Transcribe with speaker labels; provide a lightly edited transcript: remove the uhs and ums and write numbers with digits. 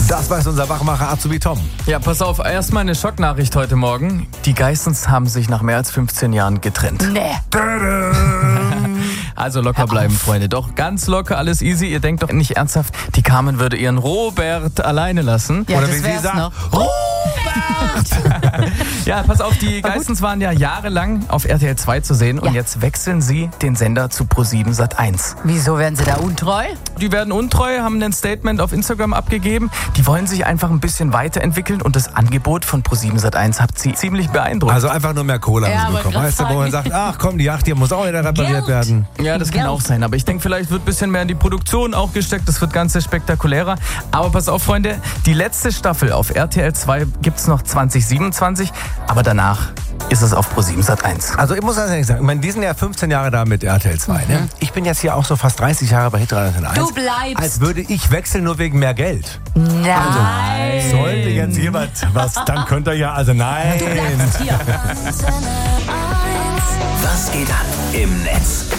Speaker 1: Das weiß unser Wachmacher Azubi Tom.
Speaker 2: Ja, pass auf, erstmal eine Schocknachricht heute Morgen. Die Geissens haben sich nach mehr als 15 Jahren getrennt.
Speaker 3: Nee.
Speaker 2: Also locker bleiben, Freunde. Doch ganz locker, alles easy. Ihr denkt doch nicht ernsthaft, die Carmen würde ihren Robert alleine lassen.
Speaker 3: Ja,
Speaker 1: Oder
Speaker 3: das
Speaker 1: wie sie
Speaker 3: wär's
Speaker 1: sagt,
Speaker 3: noch.
Speaker 2: Ja, pass auf, die Geissens waren ja jahrelang auf RTL 2 zu sehen und
Speaker 3: Ja.
Speaker 2: jetzt wechseln sie den Sender zu Pro7 Sat.1.
Speaker 3: Wieso werden sie da untreu?
Speaker 2: Die werden untreu, haben ein Statement auf Instagram abgegeben. Die wollen sich einfach ein bisschen weiterentwickeln und das Angebot von Pro7 Sat.1 hat sie ziemlich beeindruckt.
Speaker 1: Also einfach nur mehr Kohle
Speaker 3: Ja,
Speaker 1: haben sie
Speaker 3: aber
Speaker 1: bekommen.
Speaker 3: grad
Speaker 1: Weißt du, wo man
Speaker 3: fragen.
Speaker 1: sagt, ach komm, die Yacht hier muss auch wieder repariert
Speaker 3: Geld.
Speaker 1: werden.
Speaker 2: Ja, das kann
Speaker 3: Geld.
Speaker 2: auch sein. Aber ich denke, vielleicht wird ein bisschen mehr in die Produktion auch gesteckt. Das wird ganz spektakulärer. Aber pass auf, Freunde, die letzte Staffel auf RTL 2 gibt's noch 2027. Aber danach ist es auf Pro7 Sat.1.
Speaker 1: Also ich muss ganz ehrlich sagen, ich meine, die sind ja 15 Jahre da mit RTL 2. Ne? Ich bin jetzt hier auch so fast 30 Jahre bei Hitradio 1.
Speaker 3: Du bleibst.
Speaker 1: Als würde ich wechseln nur wegen mehr Geld.
Speaker 3: Nein.
Speaker 1: Sollte jetzt jemand was, dann könnt ihr ja, also nein.
Speaker 3: Du bleibst hier.
Speaker 4: Was geht ab im Netz?